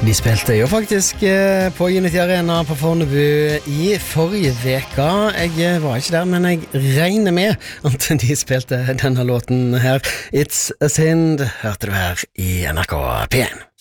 De spilte jo faktisk på Unity Arena på Fornebu i forrige veka. Jeg var ikke der, men jeg regner med at de spilte denne låten her. It's a Sin, hørte du her i NRK P1.